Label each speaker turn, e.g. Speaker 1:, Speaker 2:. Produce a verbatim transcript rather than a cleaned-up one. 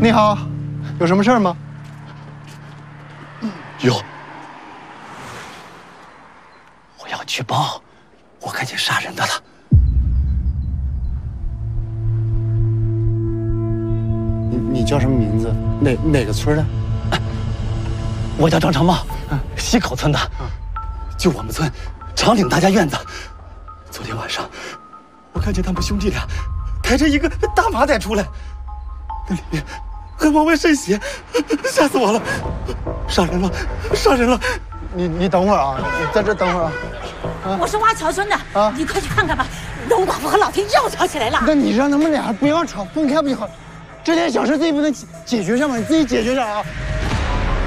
Speaker 1: 你好，有什么事儿吗？
Speaker 2: 有，我要举报，我看见杀人的了。
Speaker 1: 你你叫什么名字？哪哪个村的？
Speaker 2: 我叫张长茂，西口村的，就我们村长岭大家院子。昨天晚上，我看见他们兄弟俩抬着一个大麻袋出来，那里面还往外渗血，吓死我了！杀人了，杀人了！
Speaker 1: 你你等会儿啊，你在这等会儿啊。
Speaker 3: 啊我是挖桥村的啊，你快去看看吧，龙寡妇和老田又吵起来了。
Speaker 1: 那你让他们俩不要吵，分开不就好？这点小事自己不能解决一下吗？你自己解决一下啊！